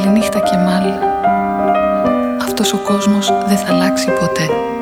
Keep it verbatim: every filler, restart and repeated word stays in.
Καληνύχτα Κεμάλ. Αυτός ο κόσμος δεν θα αλλάξει ποτέ.